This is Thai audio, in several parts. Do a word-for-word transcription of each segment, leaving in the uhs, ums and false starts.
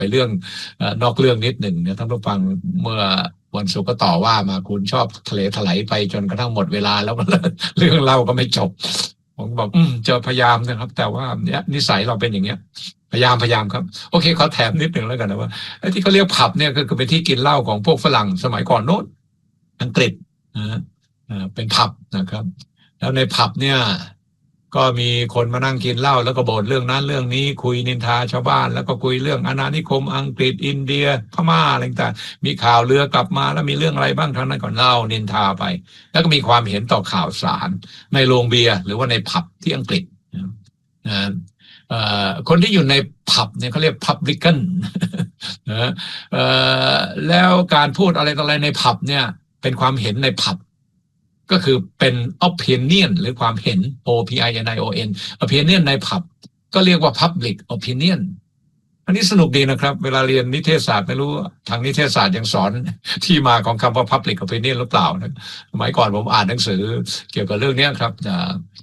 ไปเรื่องนอกเรื่องนิดหนึ่งเนี่ยท่านผู้ฟังเมื่อวันศุกร์ก็ต่อว่ามาคุณชอบทะเลถลายไปจนกระทั่งหมดเวลาแล้วก็เรื่องเล่าก็ไม่จบผมบอกอืมจะพยายามนะครับแต่ว่าเนี่ยนิสัยเราเป็นอย่างเงี้ยพยายามพยายามครับโอเคขอแถมนิดหนึ่งแล้วกันนะว่าไอ้ที่เขาเรียกผับเนี่ยก็คือเป็นที่กินเหล้าของพวกฝรั่งสมัยก่อนโน้นอังกฤษนะฮะเป็นผับนะครับแล้วในผับเนี่ยก็มีคนมานั่งกินเหล้าแล้วก็บ่นเรื่องนั้นเรื่องนี้คุยนินทาชาวบ้านแล้วก็คุยเรื่องอาณานิคมอังกฤษอินเดียพม่าอะไรต่างๆมีข่าวเรือกลับมาแล้วมีเรื่องอะไรบ้างทั้งนั้นก่อนเล่านินทาไปแล้วก็มีความเห็นต่อข่าวสารในโรงเบียร์หรือว่าในผับที่อังกฤษนะคนที่อยู่ในผับเนี่ยเขาเรียก publican นะแล้วการพูดอะไรต่ออะไรในผับเนี่ยเป็นความเห็นในผับก็คือเป็น opinion หรือความเห็น O P I N I O N opinion ในผับก็เรียกว่า public opinion อันนี้สนุกดีนะครับเวลาเรียนนิเทศศาสตร์ไม่รู้ทางนิเทศศาสตร์ยังสอนที่มาของคำว่า public opinion หรือเปล่านะสมัยก่อนผมอ่านหนังสือเกี่ยวกับเรื่องนี้ครับจะ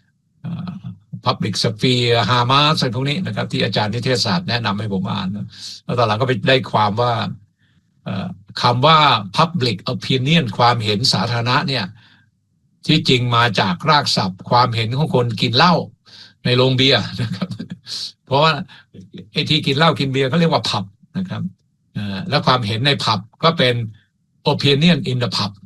public sphere ฮามาสอะไรพวกนี้นะครับที่อาจารย์นิเทศศาสตร์แนะนำให้ผมอ่านแล้วตอนหลังก็ไปได้ความว่าคำว่า public opinion ความเห็นสาธารณะเนี่ยที่จริงมาจากรากศัพท์ความเห็นของคนกินเหล้าในโรงเบียร์นะครับเพราะว่าไอ้ที่กินเหล้ากินเบียร์เขาเรียกว่าผับนะครับแล้วความเห็นในผับก็เป็น opinion in the pub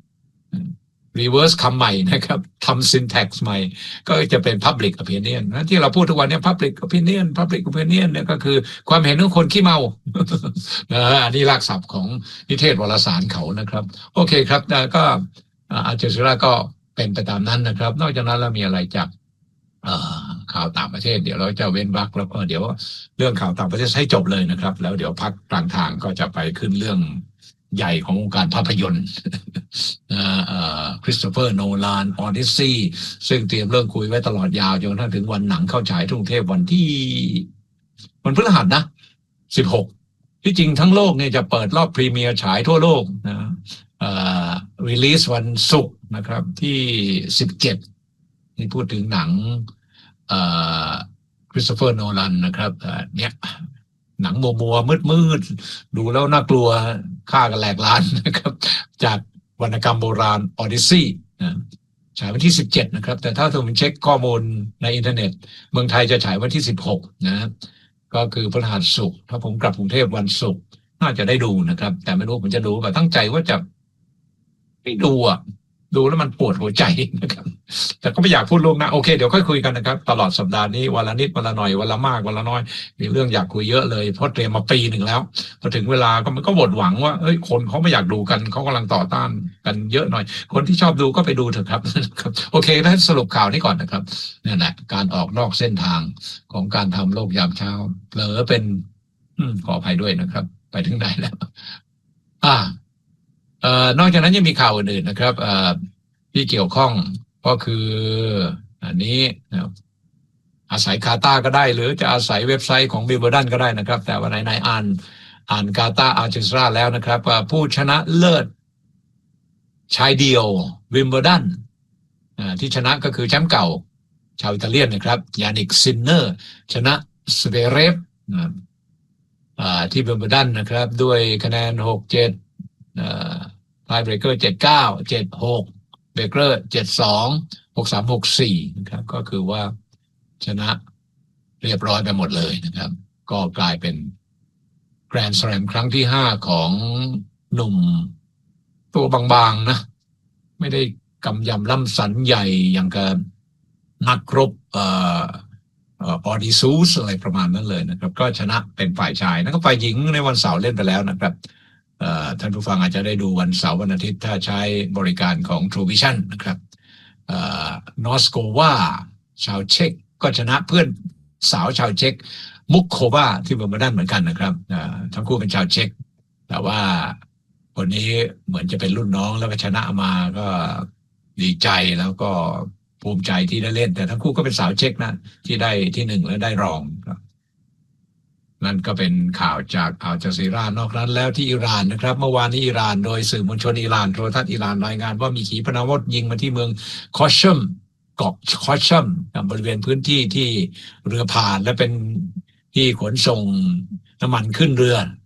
reverse คำใหม่นะครับทำ syntax ใหม่ก็จะเป็น public opinion นะที่เราพูดทุกวันนี้ public opinion public opinion เนี่ยก็คือความเห็นของคนขี้เมานะอันนี้รากศัพท์ของนิเทศวารสารเขานะครับโอเคครับก็อาจารย์สุราก็เป็นไปตามนั้นนะครับนอกจากนั้นเรามีอะไรจากข่าวต่างประเทศเดี๋ยวเราจะเว้นวรรคแล้วก็เดี๋ยวเรื่องข่าวต่างประเทศให้จบเลยนะครับแล้วเดี๋ยวพักกลางทางก็จะไปขึ้นเรื่องใหญ่ของวงการภาพยนตร์คริสโตเฟอร์โนแลนออดิสซี่ซึ่งเตรียมเรื่องคุยไว้ตลอดยาวจนกระทั่งถึงวันหนังเข้าฉายที่กรุงเทพวันที่วันพฤหัสนะสิบหกที่จริงทั้งโลกเนี่ยจะเปิดรอบพรีเมียร์ฉายทั่วโลกนะเอ่อรีลีสวันศุกร์นะครับที่สิบเจ็ดนี่พูดถึงหนังเอ่อคริสโตเฟอร์โนแลนนะครับเนี่ยหนังมัวมัวมืดมืดดูแล้วน่ากลัวฆ่ากันแหลกลานนะครับจากวรรณกรรมโบราณออดิสซี่นะฉายวันที่สิบเจ็ดนะครับแต่ถ้าผมเช็คข้อมูลในอินเทอร์เน็ตเมืองไทยจะฉายวันที่สิบหกนะก็คือพฤหัสศุกร์ถ้าผมกลับกรุงเทพวันศุกร์น่าจะได้ดูนะครับแต่ไม่รู้ผมจะดูแบบตั้งใจว่าจะไม่ดูอ่ะดูแล้วมันปวดหัวใจนะครับแต่ก็ไม่อยากพูดล่วงหน้าโอเคเดี๋ยวค่อยคุยกันนะครับตลอดสัปดาห์นี้วันละนิดวันละหน่อยวันละมากวันละน้อยมีเรื่องอยากคุยเยอะเลยเพราะเตรียมมาปีหนึ่งแล้วพอถึงเวลาก็มันก็หมดหวังว่าเอ้ยคนเขาไม่อยากดูกันเขากำลังต่อต้านกันเยอะหน่อยคนที่ชอบดูก็ไปดูเถอะครับโอเคถ้าสรุปข่าวนี้ก่อนนะครับนี่แหละการออกนอกเส้นทางของการทำโลกยามเช้าเผลอเป็นขออภัยด้วยนะครับไปถึงไหนแล้วอ่าเอ่อนอกจากนั้นยังมีข่าวอื่นๆนะครับเอ่อที่เกี่ยวข้องก็คืออันนี้อาศัยคาตาก็ได้หรือจะอาศัยเว็บไซต์ของบิลเบอร์ดันก็ได้นะครับแต่ว่าไหนๆอ่านอ่านกาตาอาร์เจนตินาแล้วนะครับว่าผู้ชนะเลิศชายเดียววิมเบอร์ดันที่ชนะก็คือแชมป์เก่าชาวอิตาเลียนนะครับยานิกซินเนอร์ชนะสเวเรฟที่วิมเบอร์ดันนะครับด้วยคะแนน หกเจ็ดไทยเบรกเกอร์เจ็ดเก้า เจ็ดหกเบรกเกอร์เจ็ดสอง หกสาม หกสี่นะครับก็คือว่าชนะเรียบร้อยไปหมดเลยนะครับก็กลายเป็นแกรนด์สแลมครั้งที่ห้าของหนุ่มตัวบางๆนะไม่ได้กำยำล่ำสันใหญ่อย่างกับนักรบเอ่อออดิซูสอะไรประมาณนั้นเลยนะครับก็ชนะเป็นฝ่ายชายแล้วก็ฝ่ายหญิงในวันเสาร์เล่นไปแล้วนะครับท่านผู้ฟังอาจจะได้ดูวันเสาร์วันอาทิตย์ถ้าใช้บริการของ True Vision นะครับนอสโกวาชาวเช็กก็ชนะเพื่อนสาวชาวเช็กมุกโควาที่เวิมเบิลดันเหมือนกันนะครับทั้งคู่เป็นชาวเช็กแต่ว่าคนนี้เหมือนจะเป็นรุ่นน้องแล้วก็ชนะมาก็ดีใจแล้วก็ภูมิใจที่ได้เล่นแต่ทั้งคู่ก็เป็นสาวเช็กนะที่ได้ที่หนึ่งและได้รองครับนั่นก็เป็นข่าวจากอัลจาซีรานอกนั้นแล้วที่อิหร่านนะครับเมื่อวานนี้อิหร่านโดยสื่อมวลชนอิหร่านโทรทัศน์อิหร่านรายงานว่ามีขีปนาวุธยิงมาที่เมืองคอชชัมเกาะคอชชัมบริเวณพื้นที่ที่เรือผ่านและเป็นที่ขนส่งน้ำมันขึ้นเรือ